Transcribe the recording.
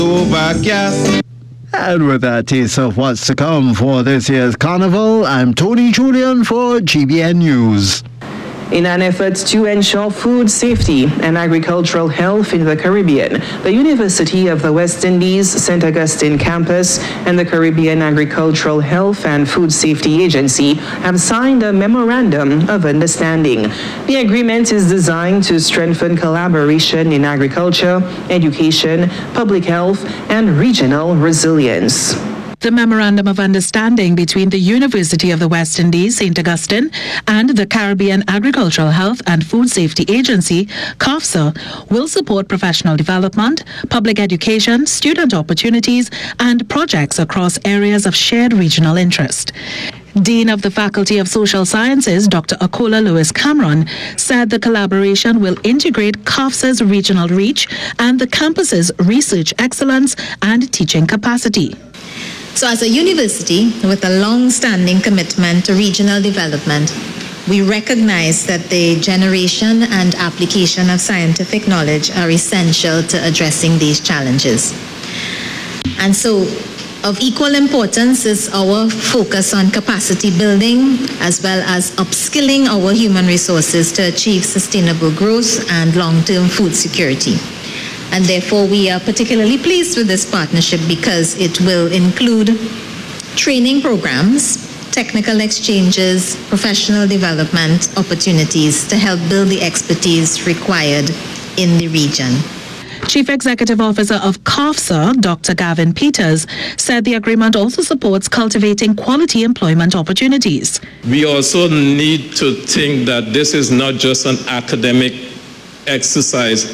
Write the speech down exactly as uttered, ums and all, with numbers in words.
And with that taste of what's to come for this year's carnival, I'm Tony Julian for G B N News. In an effort to ensure food safety and agricultural health in the Caribbean, the University of the West Indies Saint Augustine campus and the Caribbean Agricultural Health and Food Safety Agency have signed a memorandum of understanding. The agreement is designed to strengthen collaboration in agriculture, education, public health, and regional resilience. The Memorandum of Understanding between the University of the West Indies, Saint Augustine, and the Caribbean Agricultural Health and Food Safety Agency, CARFSA, will support professional development, public education, student opportunities, and projects across areas of shared regional interest. Dean of the Faculty of Social Sciences, Doctor Akola Lewis Cameron, said the collaboration will integrate CARFSA's regional reach and the campus's research excellence and teaching capacity. So as a university with a long-standing commitment to regional development, we recognize that the generation and application of scientific knowledge are essential to addressing these challenges. And so of equal importance is our focus on capacity building as well as upskilling our human resources to achieve sustainable growth and long-term food security. And therefore, we are particularly pleased with this partnership because it will include training programs, technical exchanges, professional development opportunities to help build the expertise required in the region. Chief Executive Officer of CARFSA, Doctor Gavin Peters, said the agreement also supports cultivating quality employment opportunities. We also need to think that this is not just an academic exercise.